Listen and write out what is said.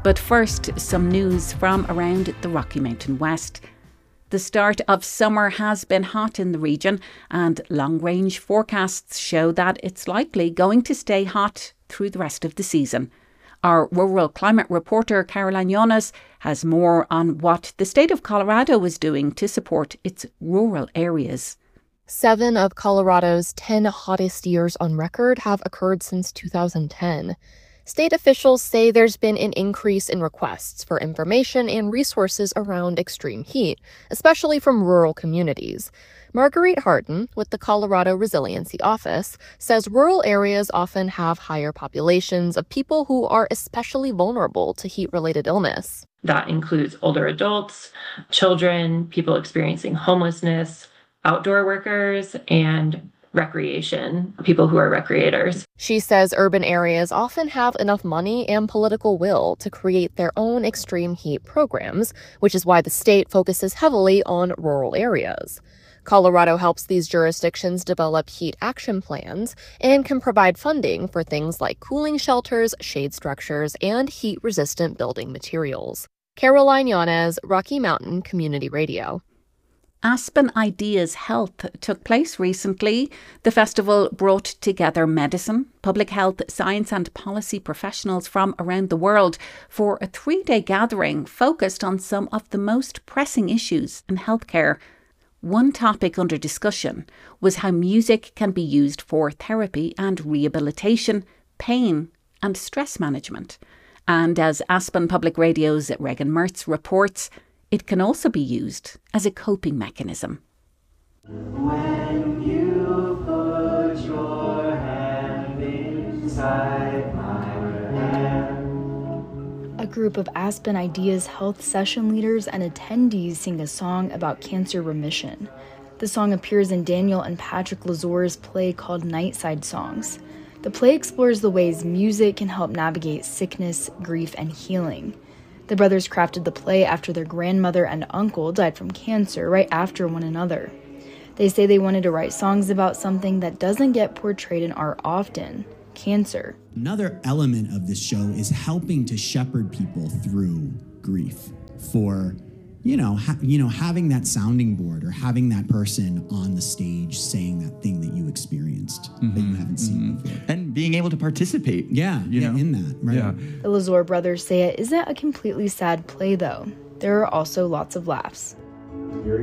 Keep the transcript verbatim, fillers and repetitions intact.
But first, some news from around the Rocky Mountain West. The start of summer has been hot in the region, and long-range forecasts show that it's likely going to stay hot through the rest of the season. Our rural climate reporter Caroline Llanes has more on what the state of Colorado is doing to support its rural areas. Seven of Colorado's ten hottest years on record have occurred since two thousand ten. State officials say there's been an increase in requests for information and resources around extreme heat, especially from rural communities. Marguerite Harden, with the Colorado Resiliency Office, says rural areas often have higher populations of people who are especially vulnerable to heat-related illness. That includes older adults, children, people experiencing homelessness, outdoor workers, and recreation, people who are recreators. She says urban areas often have enough money and political will to create their own extreme heat programs, which is why the state focuses heavily on rural areas. Colorado helps these jurisdictions develop heat action plans and can provide funding for things like cooling shelters, shade structures, and heat-resistant building materials. Caroline Llanes, Rocky Mountain Community Radio. Aspen Ideas Health took place recently. The festival brought together medicine, public health, science and policy professionals from around the world for a three-day gathering focused on some of the most pressing issues in healthcare. One topic under discussion was how music can be used for therapy and rehabilitation, pain and stress management. And as Aspen Public Radio's Regan Mertz reports, it can also be used as a coping mechanism. When you put your hand inside my hand. A group of Aspen Ideas Health session leaders and attendees sing a song about cancer remission. The song appears in Daniel and Patrick Lazor's play called Nightside Songs. The play explores the ways music can help navigate sickness, grief, and healing. The brothers crafted the play after their grandmother and uncle died from cancer right after one another. They say they wanted to write songs about something that doesn't get portrayed in art often: cancer. Another element of this show is helping to shepherd people through grief. For, you know, ha- you know, having that sounding board or having that person on the stage saying that thing that you experienced mm-hmm. that you haven't seen mm-hmm. before. And being able to participate. Yeah, you yeah, know? in that, right? Yeah. The Lazor brothers say it isn't a completely sad play, though. There are also lots of laughs. Your